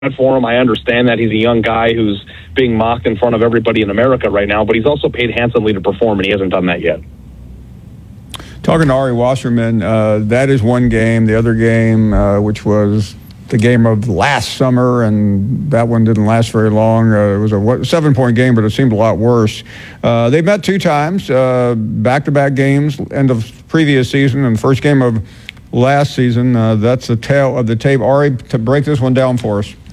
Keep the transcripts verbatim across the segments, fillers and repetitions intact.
for him. I understand that he's a young guy who's being mocked in front of everybody in America right now, but he's also paid handsomely to perform, and he hasn't done that yet. Talking to Ari Wasserman, uh, that is one game. The other game, uh, which was the game of last summer, and that one didn't last very long. Uh, it was a what, seven-point game, but it seemed a lot worse. Uh, they met two times, uh, back-to-back games, end of previous season, and first game of last season. Uh, that's the tale of the tape. Ari, to break this one down for us.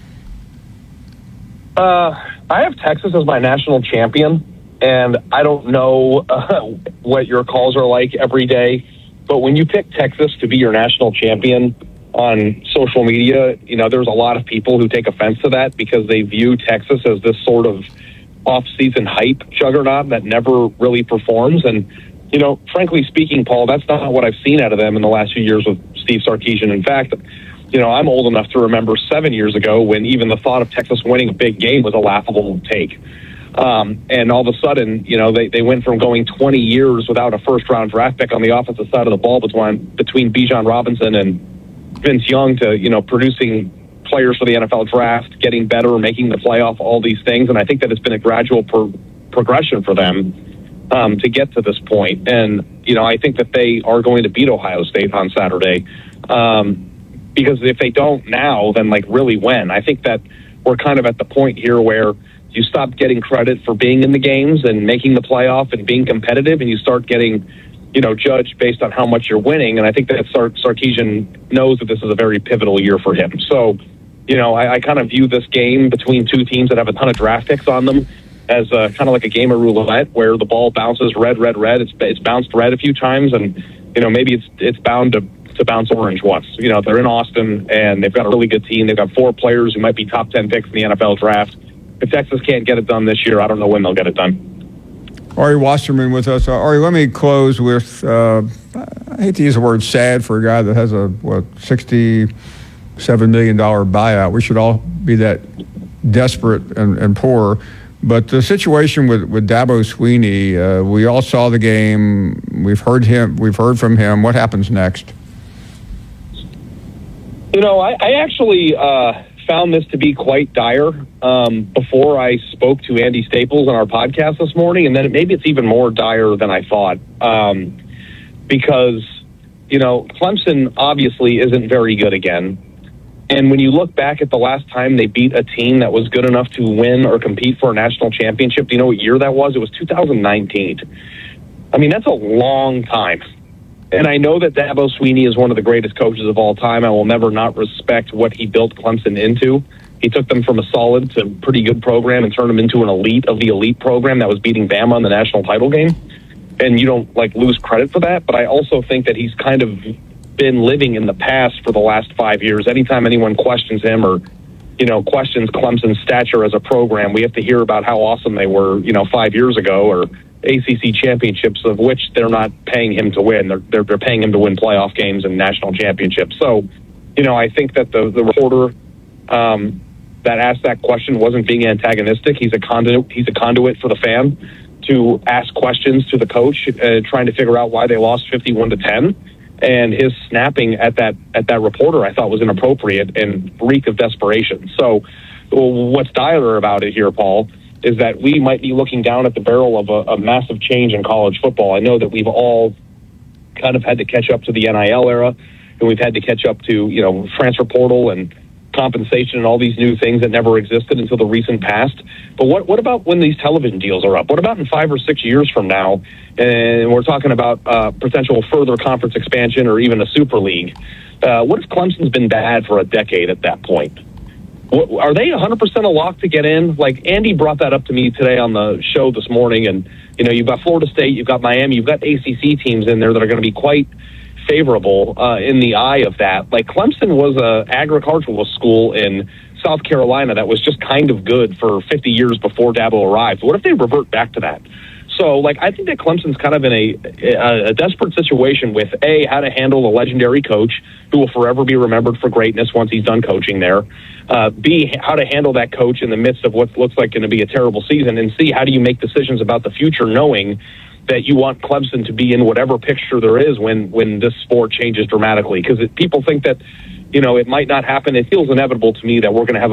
Uh, I have Texas as my national champion, and I don't know uh, what your calls are like every day, but when you pick Texas to be your national champion on social media, you know, there's a lot of people who take offense to that because they view Texas as this sort of off-season hype juggernaut that never really performs. And, you know, frankly speaking, Paul, that's not what I've seen out of them in the last few years with Steve Sarkisian. In fact, you know, I'm old enough to remember seven years ago when even the thought of Texas winning a big game was a laughable take. Um, and all of a sudden, you know, they, they went from going twenty years without a first-round draft pick on the offensive side of the ball between, between Bijan Robinson and Vince Young to, you know, producing players for the N F L draft, getting better, making the playoff, all these things. And I think that it's been a gradual pro- progression for them um, to get to this point. And, you know, I think that they are going to beat Ohio State on Saturday. Um, Because if they don't now, then like really when? I think that we're kind of at the point here where you stop getting credit for being in the games and making the playoff and being competitive, and you start getting, you know, judged based on how much you're winning. And I think that Sar- Sarkisian knows that this is a very pivotal year for him. So, you know, I, I kind of view this game between two teams that have a ton of draft picks on them as uh, kind of like a game of roulette where the ball bounces red, red, red. It's it's bounced red a few times, and, you know, maybe it's it's bound to to bounce orange once. You know, they're in Austin, and they've got a really good team. They've got four players who might be top ten picks in the N F L draft. If Texas can't get it done this year, I don't know when they'll get it done. Ari Wasserman with us. Uh, Ari, let me close with, uh, I hate to use the word sad for a guy that has a, what, sixty-seven million dollars buyout. We should all be that desperate and, and poor. But the situation with, with Dabo Swinney, uh, we all saw the game. We've heard him. We've heard from him. What happens next? You know, I, I actually uh, found this to be quite dire um, before I spoke to Andy Staples on our podcast this morning, and then maybe it's even more dire than I thought um, because, you know, Clemson obviously isn't very good again. And when you look back at the last time they beat a team that was good enough to win or compete for a national championship, do you know what year that was? It was two thousand nineteen. I mean, that's a long time. And I know that Dabo Swinney is one of the greatest coaches of all time. I will never not respect what he built Clemson into. He took them from a solid to pretty good program and turned them into an elite of the elite program that was beating Bama in the national title game. And you don't, like, lose credit for that. But I also think that he's kind of been living in the past for the last five years. Anytime anyone questions him or, you know, questions Clemson's stature as a program, we have to hear about how awesome they were, you know, five years ago, or A C C championships, of which they're not paying him to win. They're, they're, they're paying him to win playoff games and national championships. So, you know, I think that the, the reporter um, that asked that question wasn't being antagonistic. He's a conduit, he's a conduit for the fan to ask questions to the coach, uh, trying to figure out why they lost fifty-one to ten. And his snapping at that at that reporter, I thought, was inappropriate and reek of desperation. So what's dire about it here, Paul, is that we might be looking down at the barrel of a, a massive change in college football. I know that we've all kind of had to catch up to the N I L era, and we've had to catch up to, you know, transfer portal and compensation and all these new things that never existed until the recent past. But what what about when these television deals are up? What about in five or six years from now, and we're talking about uh, potential further conference expansion or even a super league? Uh, what if Clemson's been bad for a decade at that point? What, are they one hundred percent a lock to get in? Like, Andy brought that up to me today on the show this morning, and, you know, you've got Florida State, you've got Miami, you've got A C C teams in there that are going to be quite favorable uh, in the eye of that. Like, Clemson was a agricultural school in South Carolina that was just kind of good for fifty years before Dabo arrived. What if they revert back to that? So, like, I think that Clemson's kind of in a, a, a desperate situation with, A, how to handle a legendary coach who will forever be remembered for greatness once he's done coaching there. Uh, B, how to handle that coach in the midst of what looks like going to be a terrible season. And C, how do you make decisions about the future knowing that you want Clemson to be in whatever picture there is when, when this sport changes dramatically? Because people think that, you know, it might not happen. It feels inevitable to me that we're going to have